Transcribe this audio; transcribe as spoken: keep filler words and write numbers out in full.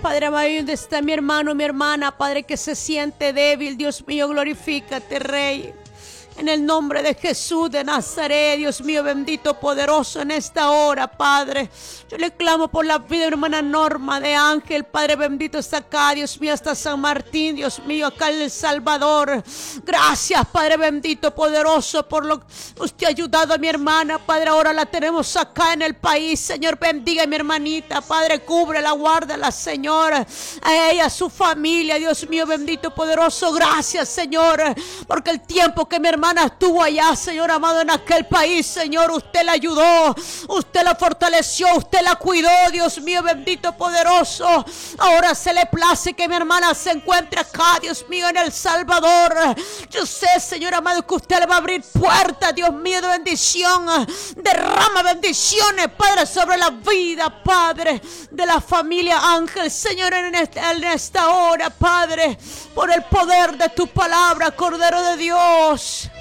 Padre amado, ¿dónde está mi hermano, mi hermana? Padre, que se siente débil, Dios mío, glorifícate, Rey. En el nombre de Jesús de Nazaret, Dios mío, bendito, poderoso, en esta hora, Padre. Yo le clamo por la vida de hermana Norma, de Ángel, Padre bendito, está acá, Dios mío, hasta San Martín, Dios mío, acá en El Salvador. Gracias, Padre bendito, poderoso, por lo que usted ha ayudado a mi hermana, Padre. Ahora la tenemos acá en el país, Señor, bendiga a mi hermanita, Padre, cúbrela, guárdala, Señor, a ella, a su familia, Dios mío, bendito, poderoso. Gracias, Señor, porque el tiempo que mi hermana estuvo allá, Señor amado, en aquel país, Señor, usted la ayudó, usted la fortaleció, usted la cuidó, Dios mío, bendito, poderoso. Ahora se le place que mi hermana se encuentre acá, Dios mío, en El Salvador. Yo sé, Señor amado, que usted le va a abrir puertas, Dios mío, de bendición. Derrama bendiciones, Padre, sobre la vida, Padre, de la familia Ángel, Señor, en esta, en esta hora, Padre, por el poder de tu palabra, Cordero de Dios.